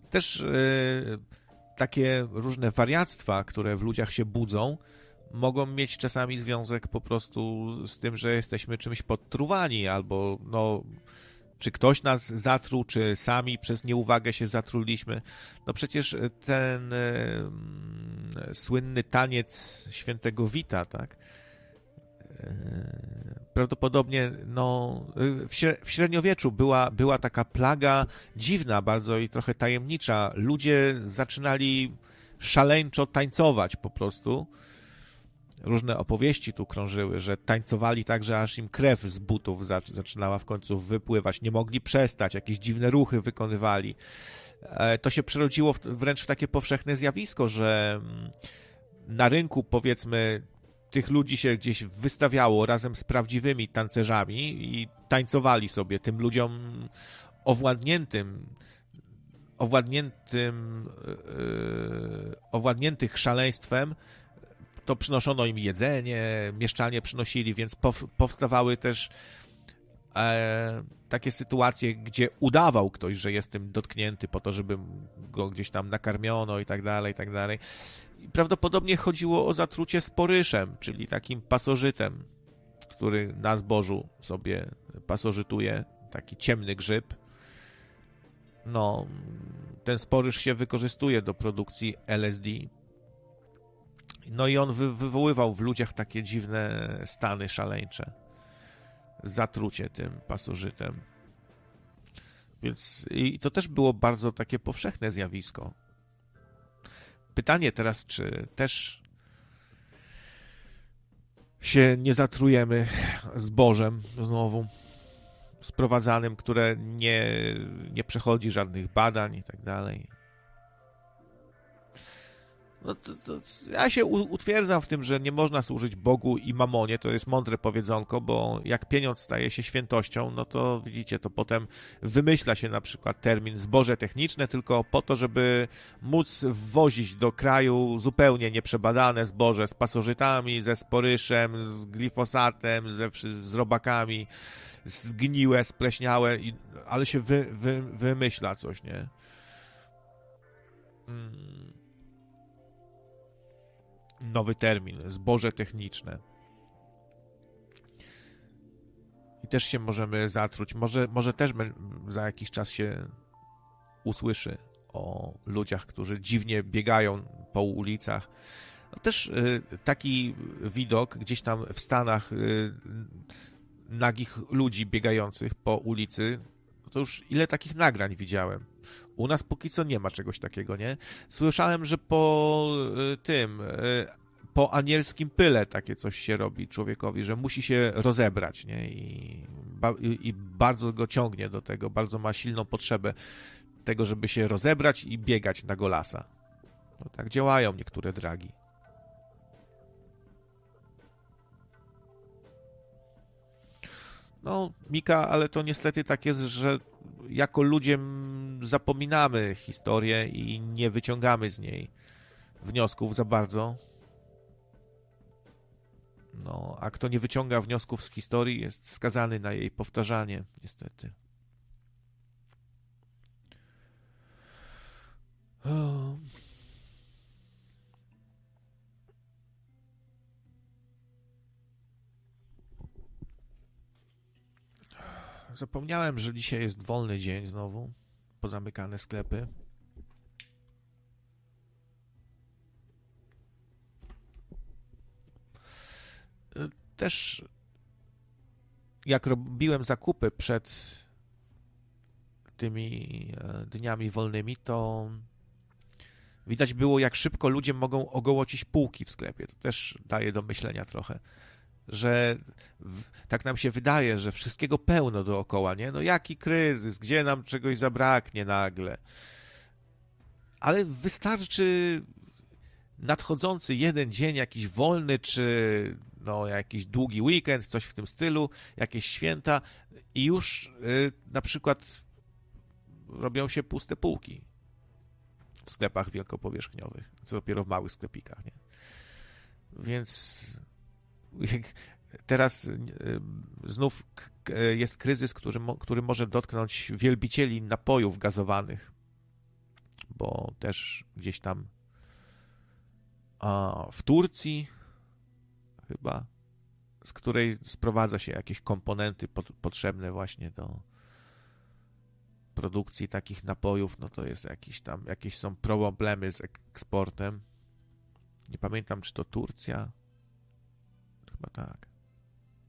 też takie różne wariactwa, które w ludziach się budzą, mogą mieć czasami związek po prostu z tym, że jesteśmy czymś podtruwani, albo no, czy ktoś nas zatruł, czy sami przez nieuwagę się zatruliśmy. No przecież ten słynny taniec świętego Wita, tak? Prawdopodobnie no, w średniowieczu była taka plaga dziwna bardzo i trochę tajemnicza. Ludzie zaczynali szaleńczo tańcować po prostu. Różne opowieści tu krążyły, że tańcowali tak, że aż im krew z butów zaczynała w końcu wypływać. Nie mogli przestać, jakieś dziwne ruchy wykonywali. To się przerodziło wręcz w takie powszechne zjawisko, że na rynku, powiedzmy, tych ludzi się gdzieś wystawiało razem z prawdziwymi tancerzami i tańcowali sobie tym ludziom owładniętych szaleństwem. To przynoszono im jedzenie, mieszczanie przynosili, więc powstawały też takie sytuacje, gdzie udawał ktoś, że jest tym dotknięty po to, żeby go gdzieś tam nakarmiono i tak dalej, i tak dalej. Prawdopodobnie chodziło o zatrucie sporyszem, czyli takim pasożytem, który na zbożu sobie pasożytuje, taki ciemny grzyb. No, ten sporyż się wykorzystuje do produkcji LSD. No i on wywoływał w ludziach takie dziwne stany szaleńcze. Zatrucie tym pasożytem. Więc i to też było bardzo takie powszechne zjawisko. Pytanie teraz, czy też się nie zatrujemy zbożem znowu sprowadzanym, które nie przechodzi żadnych badań i tak dalej. No ja się utwierdzam w tym, że nie można służyć Bogu i mamonie, to jest mądre powiedzonko, bo jak pieniądz staje się świętością, no to widzicie, to potem wymyśla się na przykład termin zboże techniczne tylko po to, żeby móc wwozić do kraju zupełnie nieprzebadane zboże z pasożytami, ze sporyszem, z glifosatem, z robakami, zgniłe, spleśniałe, ale się wymyśla coś, nie? Nowy termin, zboże techniczne. I też się możemy zatruć. Może też za jakiś czas się usłyszy o ludziach, którzy dziwnie biegają po ulicach. No też taki widok gdzieś tam w Stanach nagich ludzi biegających po ulicy, to już ile takich nagrań widziałem. U nas póki co nie ma czegoś takiego, nie? Słyszałem, że po anielskim pyle takie coś się robi człowiekowi, że musi się rozebrać, nie? I bardzo go ciągnie do tego, bardzo ma silną potrzebę tego, żeby się rozebrać i biegać na golasa. No tak działają niektóre dragi. No, Mika, ale to niestety tak jest, że jako ludzie zapominamy historię i nie wyciągamy z niej wniosków za bardzo. No, a kto nie wyciąga wniosków z historii, jest skazany na jej powtarzanie, niestety. Zapomniałem, że dzisiaj jest wolny dzień znowu. Pozamykane sklepy. Też jak robiłem zakupy przed tymi dniami wolnymi, to widać było, jak szybko ludzie mogą ogołocić półki w sklepie. To też daje do myślenia trochę, że tak nam się wydaje, że wszystkiego pełno dookoła, nie? No jaki kryzys, gdzie nam czegoś zabraknie nagle. Ale wystarczy nadchodzący jeden dzień, jakiś wolny, czy no jakiś długi weekend, coś w tym stylu, jakieś święta i już na przykład robią się puste półki w sklepach wielkopowierzchniowych, co dopiero w małych sklepikach, nie? Więc teraz znów jest kryzys, który może dotknąć wielbicieli napojów gazowanych. bo też gdzieś tam w Turcji chyba, z której sprowadza się jakieś komponenty potrzebne właśnie do produkcji takich napojów, no to jest jakieś są problemy z eksportem. Nie pamiętam, czy to Turcja. Chyba tak.